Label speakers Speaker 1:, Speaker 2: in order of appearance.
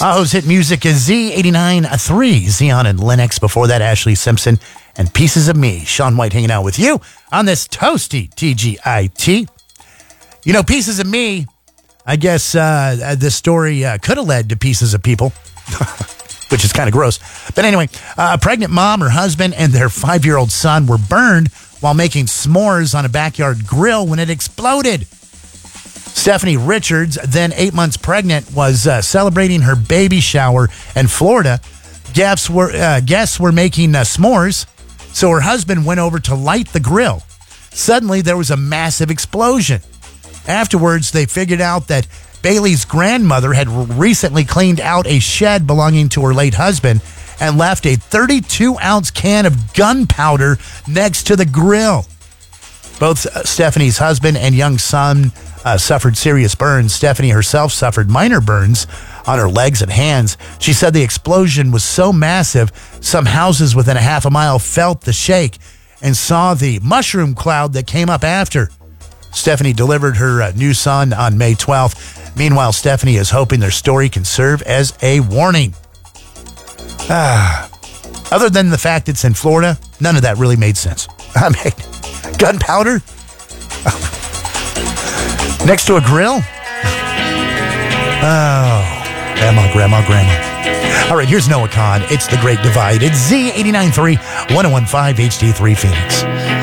Speaker 1: Who's hit music is Z89.3, Xeon and Linux. Before that, Ashley Simpson and Pieces of Me. Sean White hanging out with you on this toasty TGIT. You know, Pieces of Me, I guess this story could have led to pieces of people, which is kind of gross. But anyway, a pregnant mom, her husband, and their 5-year-old son were burned while making s'mores on a backyard grill when it exploded. Stephanie Richards, then 8 months pregnant, was celebrating her baby shower in Florida. Guests were making s'mores, so her husband went over to light the grill. Suddenly, there was a massive explosion. Afterwards, they figured out that Bailey's grandmother had recently cleaned out a shed belonging to her late husband and left a 32-ounce can of gunpowder next to the grill. Both Stephanie's husband and young son suffered serious burns. Stephanie herself suffered minor burns on her legs and hands. She said the explosion was so massive, some houses within a half a mile felt the shake and saw the mushroom cloud that came up after. Stephanie delivered her new son on May 12th. Meanwhile, Stephanie is hoping their story can serve as a warning. Other than the fact it's in Florida, none of that really made sense. I mean, gunpowder? Next to a grill? Oh, grandma. All right, here's Noah Kahn. It's The Great Divide. It's Z89.3, 101.5 HD3 Phoenix.